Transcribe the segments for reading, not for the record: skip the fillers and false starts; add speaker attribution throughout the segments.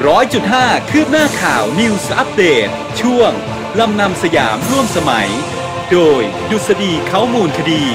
Speaker 1: 100.5 คืบหน้าข่าว News Update ช่วงลำนำสยามร่วมสมัยโดยดุษฎีเขามูลคดี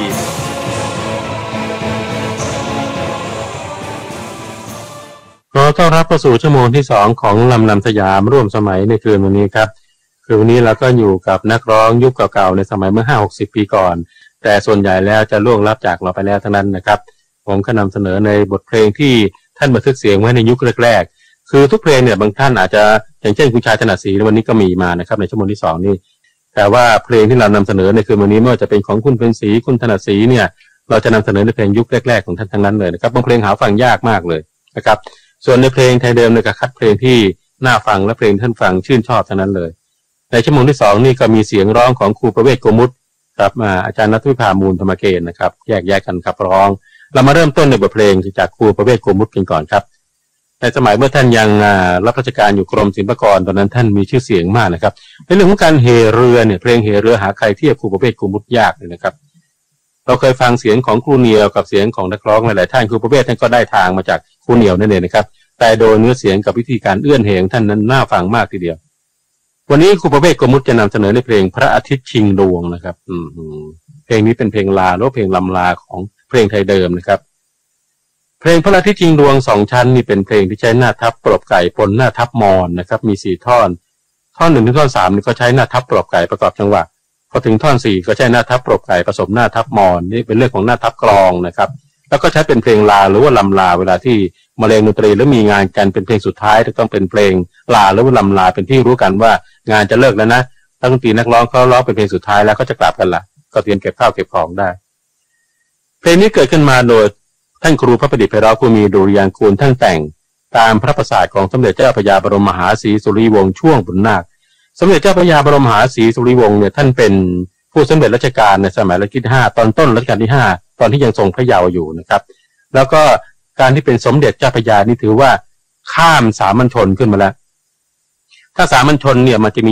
Speaker 2: ขอต้อนรับเข้าสู่ชั่วโมงที่2ของลำนำสยามร่วมสมัยในคืนวันนี้ครับคือวันนี้เราก็อยู่กับนักร้องยุคเก่าๆในสมัยเมื่อ 50-60 ปีก่อนแต่ส่วนใหญ่แล้วจะล่วงลับจากเราไปแล้วทั้งนั้นนะครับผมก็นำเสนอในบทเพลงที่ท่านบันทึกเสียงไว้ในยุคแรกๆคือทุกเพลงเนี่ยบางท่านอาจจะอย่างเช่นคุณชายถนัดศรีวันนี้ก็มีมานะครับในชั่วโมงที่2นี่แต่ว่าเพลงที่เรานำเสนอในคืนวันนี้ไม่ว่าจะเป็นของคุณเพ็ญศรีคุณถนัดศรีเนี่ยเราจะนำเสนอในเพลงยุคแรกๆของท่านทั้งนั้นเลยนะครับบางเพลงหาฟังยากมากเลยนะครับส่วนในเพลงไทยเดิมเนี่ยก็คัดเพลงที่น่าฟังและเพลงท่านฟังชื่นชอบทั้งนั้นเลยในชั่วโมงที่2นี่ก็มีเสียงร้องของครูประเวศโกมุตครับอาจารย์ณัฐวิภามูลธรรมเกณฑ์นะครับแยกกันขับร้องเรามาเริ่มต้นในบทเพลงจากครูประเวศโกมุตกันก่อนครับในสมัยเมื่อท่านยังรับราชการอยู่กรมศิลปากรตอนนั้นท่านมีชื่อเสียงมากนะครับในเรื่องของการเฮเรือเนี่ยเพลงเฮเรือหาใครเทียบครูประเวศโกมุตยากเลยนะครับเราเคยฟังเสียงของครูเหนียวกับเสียงของนักร้องหลายๆท่านครูประเวศท่านก็ได้ทางมาจากครูเหนียวนั่นเองนะครับแต่โดยเนื้อเสียงกับวิธีการเอื้อนเฮของท่านนั้นน่าฟังมากทีเดียววันนี้ครูประเวศโกมุตจะนำเสนอในเพลงพระอาทิตย์ชิงดวงนะครับเพลงนี้เป็นเพลงลาหรือเพลงลำลาของเพลงไทยเดิมนะครับเพลงพระอาทิตย์ชิงดวง2ชั้นนี่เป็นเพลงที่ใช้หน้าทับปลอบไก่ปนหน้าทับมอนนะครับมี4ท่อน1ถึงท่อน3นี่ก็ใช้หน้าทับปลอบไก่ประกอบจังหวะพอถึงท่อน4ก็ใช้หน้าทับปลอบไก่ผสมหน้าทับมอนนี่เป็นเรื่องของหน้าทับกลองนะครับแล้วก็ใช้เป็นเพลงลาหรือว่าลำลาเวลาที่มาเล่นดนตรีแล้วมีงานกันเป็นเพลงสุดท้ายจะต้องเป็นเพลงลาหรือว่าลำลาเป็นที่รู้กันว่างานจะเลิกแล้วนะนักดนตรีนักร้องเขาร้องเป็นเพลงสุดท้ายแล้วก็จะกลับกันละก็เตรียมเก็บข้าวเก็บของได้เพลงนี้เกิดขึ้นมาโดยท่านครูพระประดิษฐ์ไพเราะผู้มีดุริยางกูลท่านแต่งตามพระประสาทของสมเด็จเจ้าพระยาบรมมหาศรีสุริวงศ์ช่วงบุญนาคสมเด็จเจ้าพระยาบรมมหาศรีสุริวงศ์เนี่ยท่านเป็นผู้สำเร็จราชการในสมัยรัชกาลที่5ตอนต้นรัชกาลที่5ตอนที่ยังทรงพระเยาว์อยู่นะครับแล้วก็การที่เป็นสมเด็จเจ้าพระยานี่ถือว่าข้ามสามัญชนขึ้นมาแล้วถ้าสามัญชนเนี่ยมันจะมี